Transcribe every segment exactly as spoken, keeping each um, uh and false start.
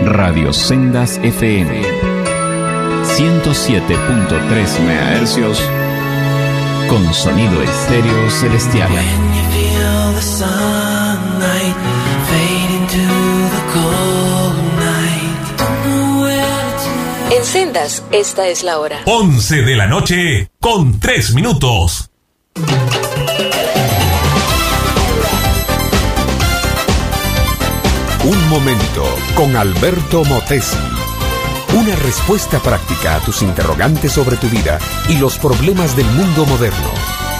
Radio Sendas F M ciento siete punto tres megahercios con sonido estéreo celestial. En Sendas, esta es la hora. once de la noche con tres minutos. Un momento con Alberto Motesi. Una respuesta práctica a tus interrogantes sobre tu vida y los problemas del mundo moderno.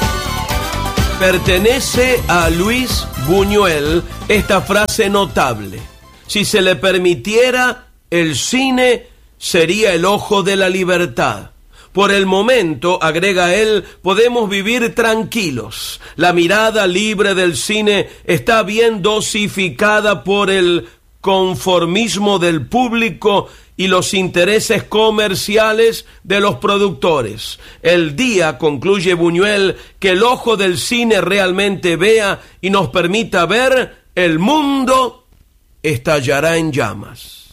Pertenece a Luis Buñuel esta frase notable: si se le permitiera, el cine sería el ojo de la libertad. Por el momento, agrega él, podemos vivir tranquilos. La mirada libre del cine está bien dosificada por el conformismo del público y los intereses comerciales de los productores. El día, concluye Buñuel, que el ojo del cine realmente vea y nos permita ver, el mundo estallará en llamas.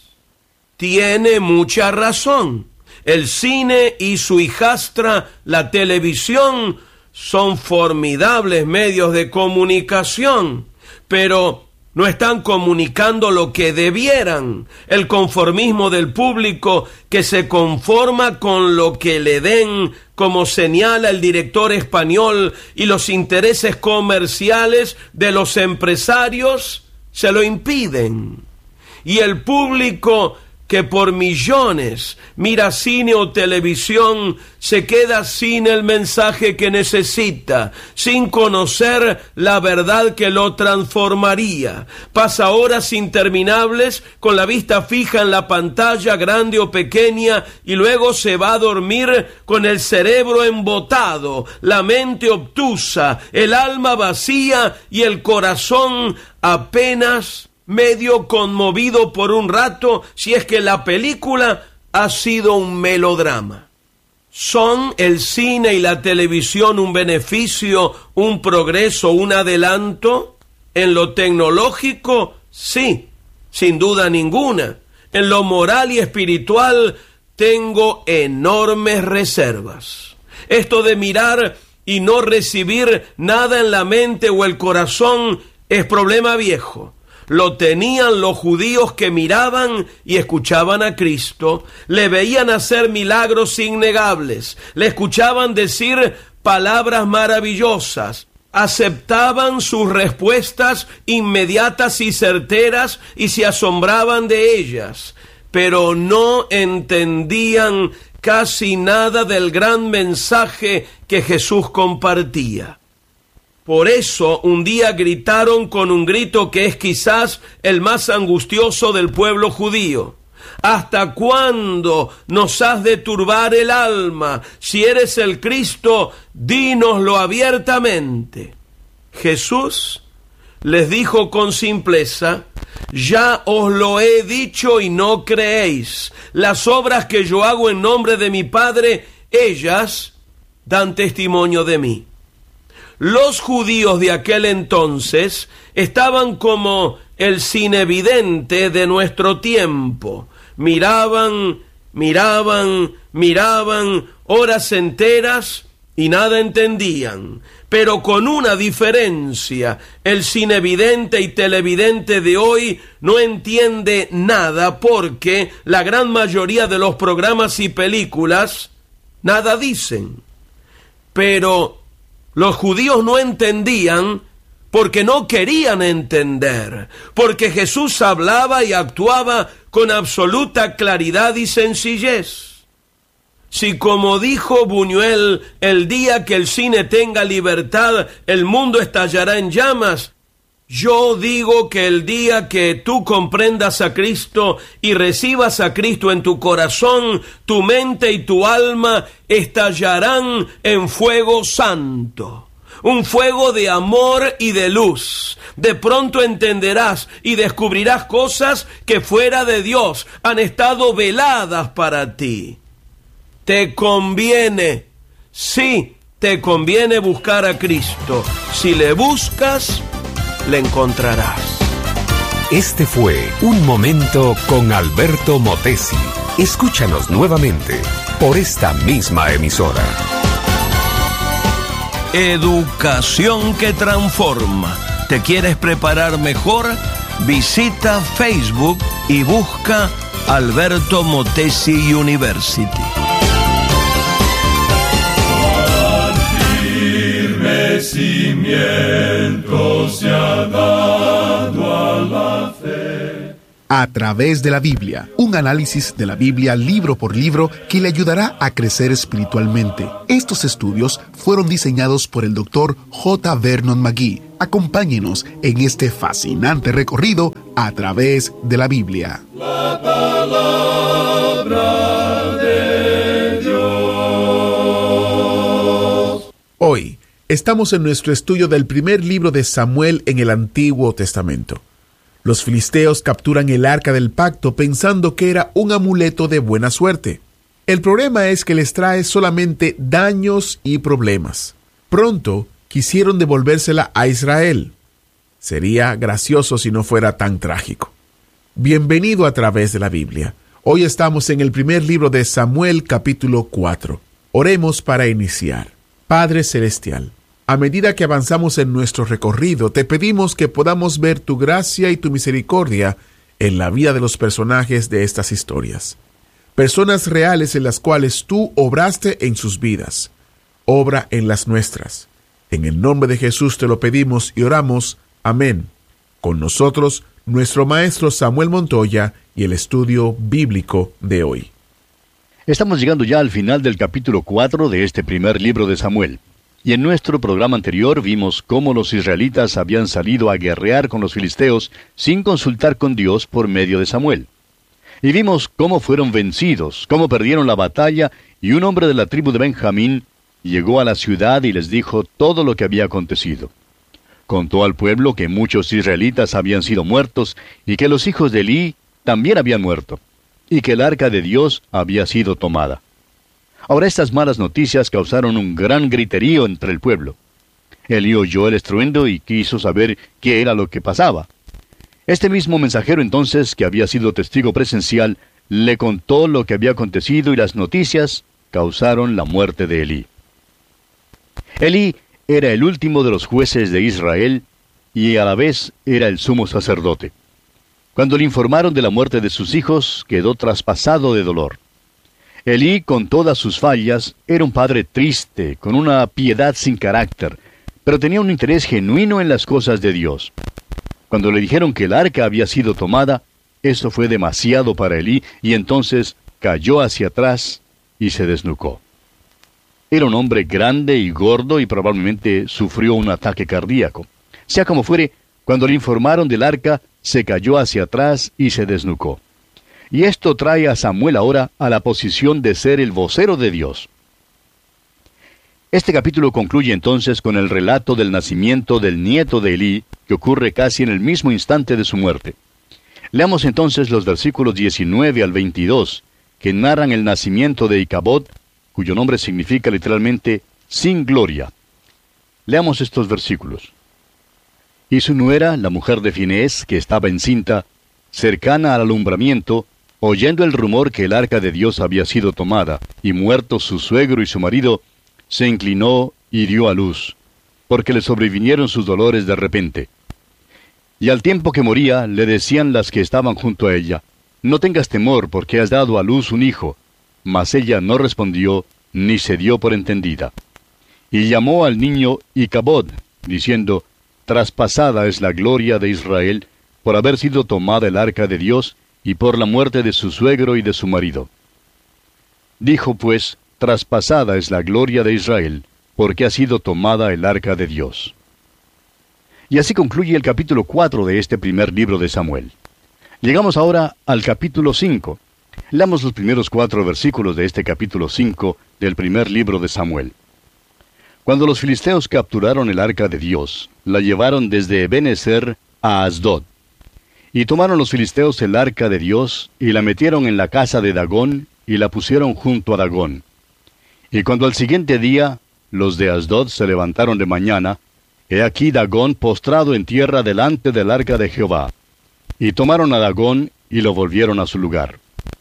Tiene mucha razón. El cine y su hijastra, la televisión, son formidables medios de comunicación, pero no están comunicando lo que debieran. El conformismo del público que se conforma con lo que le den, como señala el director español, y los intereses comerciales de los empresarios se lo impiden. Y el público que por millones mira cine o televisión se queda sin el mensaje que necesita, sin conocer la verdad que lo transformaría. Pasa horas interminables con la vista fija en la pantalla, grande o pequeña, y luego se va a dormir con el cerebro embotado, la mente obtusa, el alma vacía y el corazón apenas medio conmovido por un rato, si es que la película ha sido un melodrama. ¿Son el cine y la televisión un beneficio, un progreso, un adelanto? En lo tecnológico, sí, sin duda ninguna. En lo moral y espiritual, tengo enormes reservas. Esto de mirar y no recibir nada en la mente o el corazón es problema viejo. Lo tenían los judíos que miraban y escuchaban a Cristo, le veían hacer milagros innegables, le escuchaban decir palabras maravillosas, aceptaban sus respuestas inmediatas y certeras y se asombraban de ellas, pero no entendían casi nada del gran mensaje que Jesús compartía. Por eso un día gritaron con un grito que es quizás el más angustioso del pueblo judío: ¿hasta cuándo nos has de turbar el alma? Si eres el Cristo, dínoslo abiertamente. Jesús les dijo con simpleza: ya os lo he dicho y no creéis. Las obras que yo hago en nombre de mi Padre, ellas dan testimonio de mí. Los judíos de aquel entonces estaban como el cinevidente de nuestro tiempo. Miraban, miraban, miraban horas enteras y nada entendían. Pero con una diferencia: el cinevidente y televidente de hoy no entiende nada, porque la gran mayoría de los programas y películas nada dicen. Pero los judíos no entendían porque no querían entender, porque Jesús hablaba y actuaba con absoluta claridad y sencillez. Si, como dijo Buñuel, el día que el cine tenga libertad, el mundo estallará en llamas, yo digo que el día que tú comprendas a Cristo y recibas a Cristo en tu corazón, tu mente y tu alma estallarán en fuego santo. Un fuego de amor y de luz. De pronto entenderás y descubrirás cosas que fuera de Dios han estado veladas para ti. Te conviene, sí, te conviene buscar a Cristo. Si le buscas, le encontrarás. Este fue Un Momento con Alberto Motesi. Escúchanos nuevamente por esta misma emisora. Educación que transforma. ¿Te quieres preparar mejor? Visita Facebook y busca Alberto Motesi University. Firme cimiento se ha dado a la fe. A través de la Biblia, un análisis de la Biblia libro por libro que le ayudará a crecer espiritualmente. Estos estudios fueron diseñados por el doctor J. Vernon McGee. Acompáñenos en este fascinante recorrido a través de la Biblia. La palabra de Dios. Hoy estamos en nuestro estudio del primer libro de Samuel en el Antiguo Testamento. Los filisteos capturan el arca del pacto pensando que era un amuleto de buena suerte. El problema es que les trae solamente daños y problemas. Pronto quisieron devolvérsela a Israel. Sería gracioso si no fuera tan trágico. Bienvenido a través de la Biblia. Hoy estamos en el primer libro de Samuel, capítulo cuatro. Oremos para iniciar. Padre Celestial, a medida que avanzamos en nuestro recorrido, te pedimos que podamos ver tu gracia y tu misericordia en la vida de los personajes de estas historias. Personas reales en las cuales tú obraste en sus vidas. Obra en las nuestras. En el nombre de Jesús te lo pedimos y oramos. Amén. Con nosotros, nuestro maestro Samuel Montoya y el estudio bíblico de hoy. Estamos llegando ya al final del capítulo cuatro de este primer libro de Samuel. Y en nuestro programa anterior vimos cómo los israelitas habían salido a guerrear con los filisteos sin consultar con Dios por medio de Samuel. Y vimos cómo fueron vencidos, cómo perdieron la batalla, y un hombre de la tribu de Benjamín llegó a la ciudad y les dijo todo lo que había acontecido. Contó al pueblo que muchos israelitas habían sido muertos y que los hijos de Elí también habían muerto, y que el arca de Dios había sido tomada. Ahora estas malas noticias causaron un gran griterío entre el pueblo. Elí oyó el estruendo y quiso saber qué era lo que pasaba. Este mismo mensajero entonces, que había sido testigo presencial, le contó lo que había acontecido y las noticias causaron la muerte de Elí. Elí era el último de los jueces de Israel y a la vez era el sumo sacerdote. Cuando le informaron de la muerte de sus hijos, quedó traspasado de dolor. Elí, con todas sus fallas, era un padre triste, con una piedad sin carácter, pero tenía un interés genuino en las cosas de Dios. Cuando le dijeron que el arca había sido tomada, eso fue demasiado para Elí, y entonces cayó hacia atrás y se desnucó. Era un hombre grande y gordo y probablemente sufrió un ataque cardíaco. Sea como fuere, cuando le informaron del arca, se cayó hacia atrás y se desnucó. Y esto trae a Samuel ahora a la posición de ser el vocero de Dios. Este capítulo concluye entonces con el relato del nacimiento del nieto de Elí, que ocurre casi en el mismo instante de su muerte. Leamos entonces los versículos diecinueve al veintidós, que narran el nacimiento de Icabod, cuyo nombre significa literalmente sin gloria. Leamos estos versículos. Y su nuera, la mujer de Finés, que estaba encinta, cercana al alumbramiento, oyendo el rumor que el arca de Dios había sido tomada, y muertos su suegro y su marido, se inclinó y dio a luz, porque le sobrevinieron sus dolores de repente. Y al tiempo que moría, le decían las que estaban junto a ella, no tengas temor, porque has dado a luz un hijo. Mas ella no respondió, ni se dio por entendida. Y llamó al niño Icabod, diciendo, traspasada es la gloria de Israel, por haber sido tomada el arca de Dios, y por la muerte de su suegro y de su marido. Dijo pues, traspasada es la gloria de Israel, porque ha sido tomada el arca de Dios. Y así concluye el capítulo cuatro de este primer libro de Samuel. Llegamos ahora al capítulo cinco. Leamos los primeros cuatro versículos de este capítulo cinco del primer libro de Samuel. Cuando los filisteos capturaron el arca de Dios, la llevaron desde Ebenezer a Asdod. Y tomaron los filisteos el arca de Dios, y la metieron en la casa de Dagón, y la pusieron junto a Dagón. Y cuando al siguiente día los de Asdod se levantaron de mañana, he aquí Dagón postrado en tierra delante del arca de Jehová. Y tomaron a Dagón y lo volvieron a su lugar.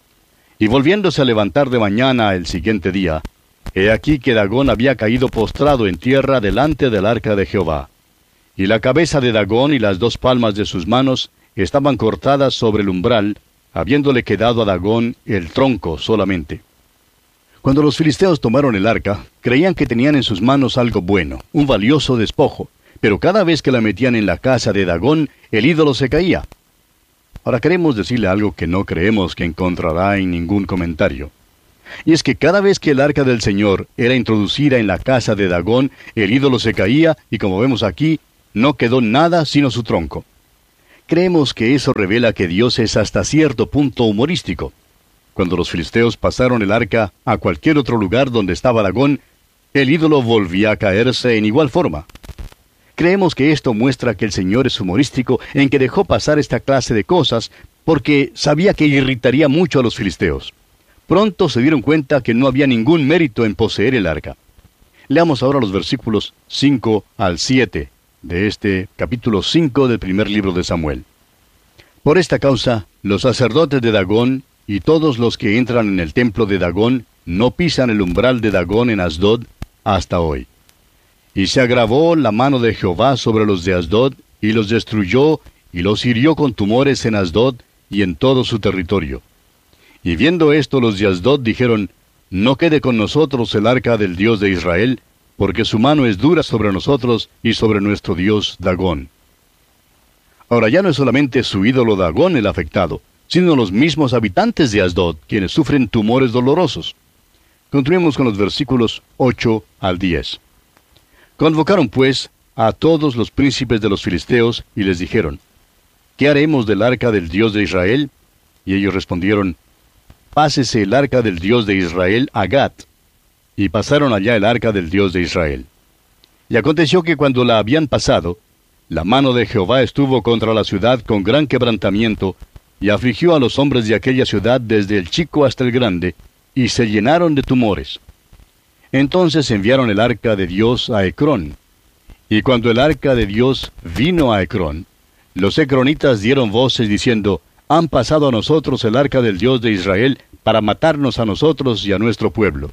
Y volviéndose a levantar de mañana el siguiente día, he aquí que Dagón había caído postrado en tierra delante del arca de Jehová. Y la cabeza de Dagón y las dos palmas de sus manos estaban cortadas sobre el umbral, habiéndole quedado a Dagón el tronco solamente. Cuando los filisteos tomaron el arca, creían que tenían en sus manos algo bueno, un valioso despojo, pero cada vez que la metían en la casa de Dagón, el ídolo se caía. Ahora queremos decirle algo que no creemos que encontrará en ningún comentario. Y es que cada vez que el arca del Señor era introducida en la casa de Dagón, el ídolo se caía y, como vemos aquí, no quedó nada sino su tronco. Creemos que eso revela que Dios es hasta cierto punto humorístico. Cuando los filisteos pasaron el arca a cualquier otro lugar donde estaba Dagón, el ídolo volvía a caerse en igual forma. Creemos que esto muestra que el Señor es humorístico en que dejó pasar esta clase de cosas porque sabía que irritaría mucho a los filisteos. Pronto se dieron cuenta que no había ningún mérito en poseer el arca. Leamos ahora los versículos cinco al siete de este capítulo cinco del primer libro de Samuel. Por esta causa, los sacerdotes de Dagón y todos los que entran en el templo de Dagón no pisan el umbral de Dagón en Asdod hasta hoy. Y se agravó la mano de Jehová sobre los de Asdod, y los destruyó, y los hirió con tumores en Asdod y en todo su territorio. Y viendo esto los de Asdod dijeron, no quede con nosotros el arca del Dios de Israel, porque su mano es dura sobre nosotros y sobre nuestro Dios Dagón. Ahora ya no es solamente su ídolo Dagón el afectado, sino los mismos habitantes de Asdod, quienes sufren tumores dolorosos. Continuemos con los versículos ocho al diez. Convocaron pues a todos los príncipes de los filisteos y les dijeron, ¿qué haremos del arca del Dios de Israel? Y ellos respondieron, pásese el arca del Dios de Israel a Gat. Y pasaron allá el arca del Dios de Israel. Y aconteció que cuando la habían pasado, la mano de Jehová estuvo contra la ciudad con gran quebrantamiento, y afligió a los hombres de aquella ciudad desde el chico hasta el grande, y se llenaron de tumores. Entonces enviaron el arca de Dios a Ecrón. Y cuando el arca de Dios vino a Ecrón, los ecronitas dieron voces diciendo, han pasado a nosotros el arca del Dios de Israel para matarnos a nosotros y a nuestro pueblo.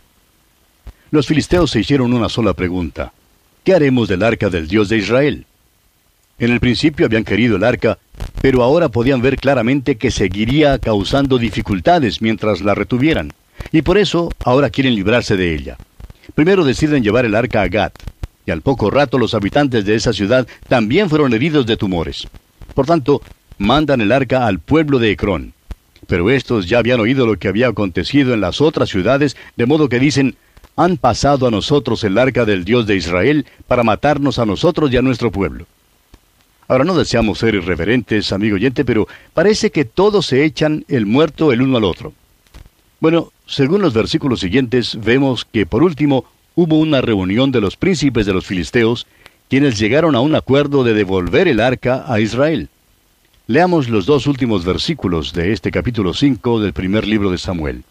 Los filisteos se hicieron una sola pregunta, ¿qué haremos del arca del Dios de Israel? En el principio habían querido el arca, pero ahora podían ver claramente que seguiría causando dificultades mientras la retuvieran, y por eso ahora quieren librarse de ella. Primero deciden llevar el arca a Gat, y al poco rato los habitantes de esa ciudad también fueron heridos de tumores. Por tanto, mandan el arca al pueblo de Ecrón. Pero estos ya habían oído lo que había acontecido en las otras ciudades, de modo que dicen, han pasado a nosotros el arca del Dios de Israel para matarnos a nosotros y a nuestro pueblo. Ahora no deseamos ser irreverentes, amigo oyente, pero parece que todos se echan el muerto el uno al otro. Bueno, según los versículos siguientes, vemos que por último hubo una reunión de los príncipes de los filisteos, quienes llegaron a un acuerdo de devolver el arca a Israel. Leamos los dos últimos versículos de este capítulo cinco del primer libro de Samuel.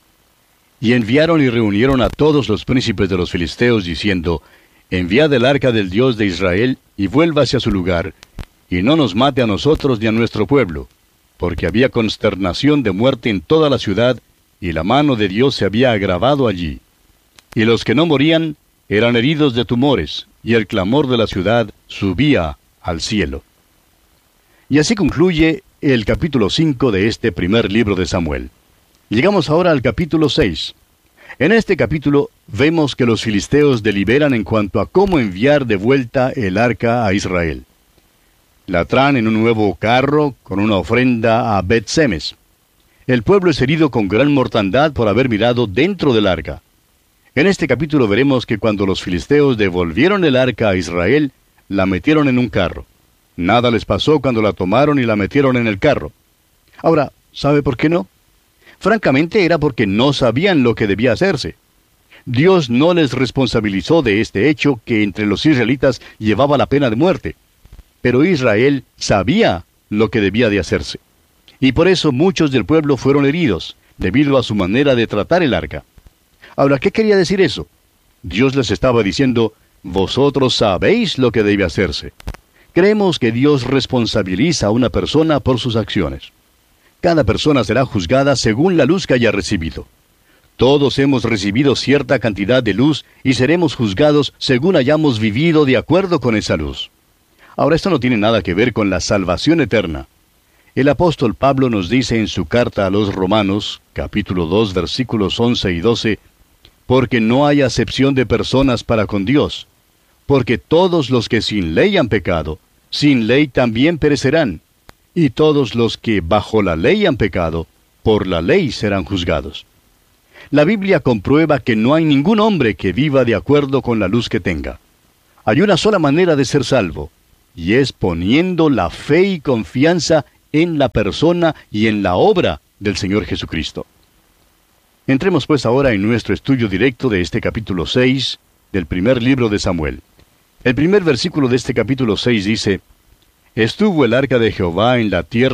Y enviaron y reunieron a todos los príncipes de los filisteos, diciendo, enviad el arca del Dios de Israel, y vuelva hacia su lugar, y no nos mate a nosotros ni a nuestro pueblo, porque había consternación de muerte en toda la ciudad, y la mano de Dios se había agravado allí. Y los que no morían eran heridos de tumores, y el clamor de la ciudad subía al cielo. Y así concluye el capítulo cinco de este primer libro de Samuel. Llegamos ahora al capítulo seis. En este capítulo vemos que los filisteos deliberan en cuanto a cómo enviar de vuelta el arca a Israel. La traen en un nuevo carro con una ofrenda a Bet-Semes. El pueblo es herido con gran mortandad por haber mirado dentro del arca. En este capítulo veremos que cuando los filisteos devolvieron el arca a Israel, la metieron en un carro. Nada les pasó cuando la tomaron y la metieron en el carro. Ahora, ¿sabe por qué no? Francamente era porque no sabían lo que debía hacerse. Dios no les responsabilizó de este hecho que entre los israelitas llevaba la pena de muerte. Pero Israel sabía lo que debía de hacerse. Y por eso muchos del pueblo fueron heridos, debido a su manera de tratar el arca. Ahora, ¿qué quería decir eso? Dios les estaba diciendo, vosotros sabéis lo que debe hacerse. Creemos que Dios responsabiliza a una persona por sus acciones. Cada persona será juzgada según la luz que haya recibido. Todos hemos recibido cierta cantidad de luz y seremos juzgados según hayamos vivido de acuerdo con esa luz. Ahora, esto no tiene nada que ver con la salvación eterna. El apóstol Pablo nos dice en su carta a los Romanos, capítulo dos, versículos once y doce, porque no hay acepción de personas para con Dios, porque todos los que sin ley han pecado, sin ley también perecerán, y todos los que bajo la ley han pecado, por la ley serán juzgados. La Biblia comprueba que no hay ningún hombre que viva de acuerdo con la luz que tenga. Hay una sola manera de ser salvo, y es poniendo la fe y confianza en la persona y en la obra del Señor Jesucristo. Entremos pues ahora en nuestro estudio directo de este capítulo seis del primer libro de Samuel. El primer versículo de este capítulo seis dice: Estuvo el arca de Jehová en la tierra